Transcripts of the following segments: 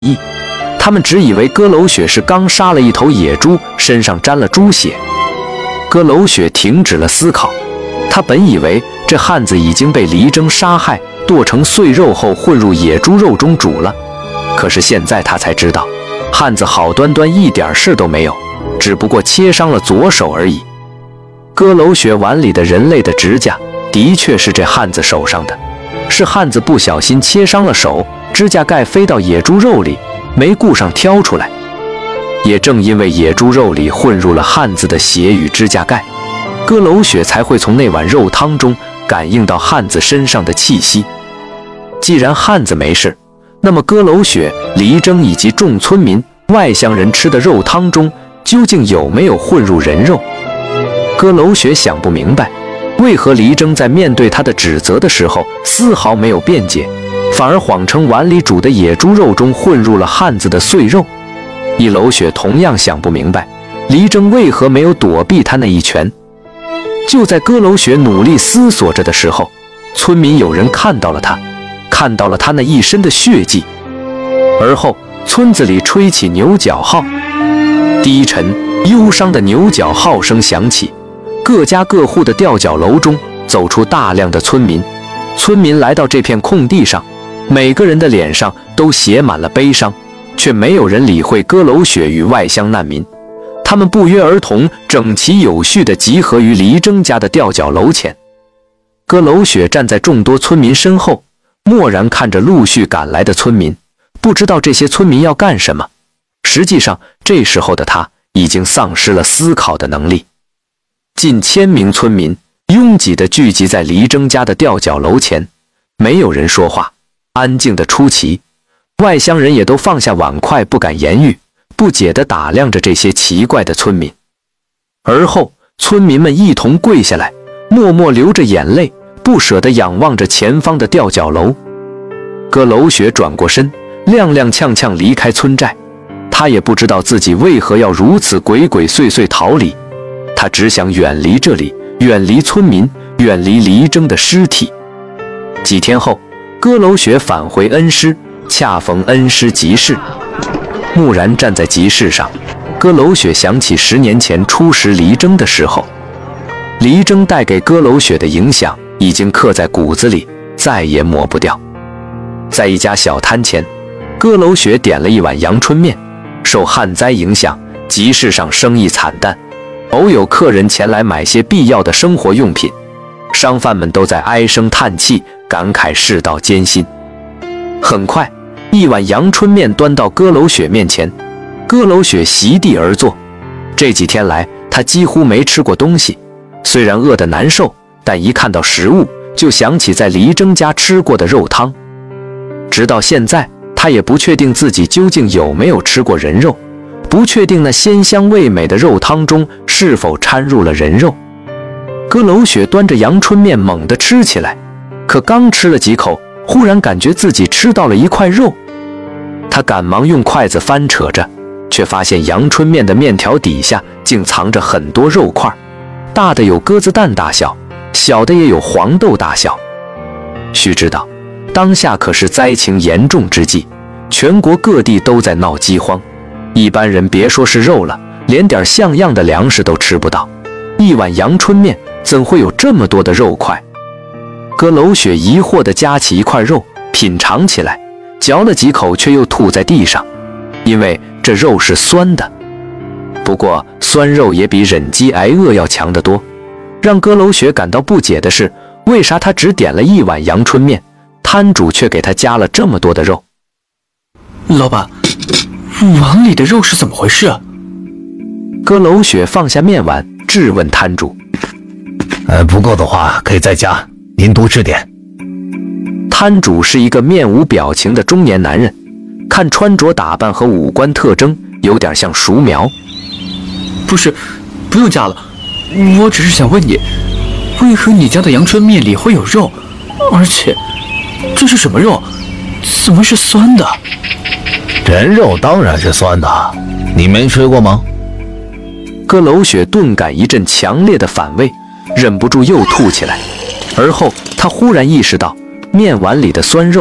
意。他们只以为歌楼雪是刚杀了一头野猪，身上沾了猪血。歌楼雪停止了思考，他本以为这汉子已经被黎征杀害，剁成碎肉后混入野猪肉中煮了。可是现在他才知道，汉子好端端一点事都没有，只不过切伤了左手而已。歌楼雪碗里的人类的指甲的确是这汉子手上的，是汉子不小心切伤了手，指甲盖飞到野猪肉里，没顾上挑出来。也正因为野猪肉里混入了汉子的血与指甲盖，歌楼雪才会从那碗肉汤中感应到汉子身上的气息。既然汉子没事，那么歌楼雪、黎征以及众村民、外乡人吃的肉汤中究竟有没有混入人肉？歌楼雪想不明白，为何黎征在面对他的指责的时候丝毫没有辩解，反而谎称碗里煮的野猪肉中混入了汉子的碎肉。一楼雪同样想不明白，黎征为何没有躲避他那一拳。就在歌楼雪努力思索着的时候，村民有人看到了他，看到了他那一身的血迹。而后村子里吹起牛角号，低沉忧伤的牛角号声响起，各家各户的吊脚楼中走出大量的村民。村民来到这片空地上，每个人的脸上都写满了悲伤，却没有人理会歌楼雪与外乡难民。他们不约而同，整齐有序地集合于黎征家的吊脚楼前。歌楼雪站在众多村民身后，默然看着陆续赶来的村民，不知道这些村民要干什么。实际上，这时候的他已经丧失了思考的能力。近1000名村民拥挤地聚集在黎征家的吊脚楼前，没有人说话，安静地出奇。外乡人也都放下碗筷，不敢言语，不解地打量着这些奇怪的村民。而后，村民们一同跪下来，默默流着眼泪，不舍地仰望着前方的吊脚楼。歌楼雪转过身，踉踉跄跄离开村寨。他也不知道自己为何要如此鬼鬼祟祟逃离，他只想远离这里，远离村民，远离黎征的尸体。几天后，歌楼雪返回恩施，恰逢恩施集市。木然站在集市上，歌楼雪想起10年前初识黎征的时候，黎征带给歌楼雪的影响已经刻在骨子里，再也抹不掉。在一家小摊前，歌楼雪点了一碗阳春面。受旱灾影响，集市上生意惨淡，偶有客人前来买些必要的生活用品，商贩们都在唉声叹气，感慨世道艰辛。很快，一碗阳春面端到歌楼雪面前，歌楼雪席地而坐。这几天来，她几乎没吃过东西，虽然饿得难受，但一看到食物就想起在黎征家吃过的肉汤。直到现在，他也不确定自己究竟有没有吃过人肉，不确定那鲜香味美的肉汤中是否掺入了人肉。歌楼雪端着阳春面猛地吃起来，可刚吃了几口，忽然感觉自己吃到了一块肉。他赶忙用筷子翻扯着，却发现阳春面的面条底下竟藏着很多肉块，大的有鸽子蛋大小，小的也有黄豆大小。须知道，当下可是灾情严重之际，全国各地都在闹饥荒，一般人别说是肉了，连点像样的粮食都吃不到。一碗阳春面怎会有这么多的肉块？歌楼雪疑惑地夹起一块肉，品尝起来，嚼了几口却又吐在地上，因为这肉是酸的。不过酸肉也比忍饥挨饿要强得多。让歌楼雪感到不解的是，为啥他只点了一碗阳春面，摊主却给他加了这么多的肉？ 老板，碗里的肉是怎么回事啊？ 歌楼雪放下面碗，质问摊主。 不够的话可以再加，您多吃点。 摊主是一个面无表情的中年男人，看穿着打扮和五官特征有点像熟苗。 不是，不用加了，我只是想问你，为何你家的阳春面里会有肉？而且这是什么肉？怎么是酸的？ 人肉当然是酸的，你没吃过吗？ 歌楼雪顿感一阵强烈的反胃，忍不住又吐起来。而后他忽然意识到，面碗里的酸肉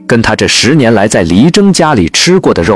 跟他这10年来在黎征家里吃过的肉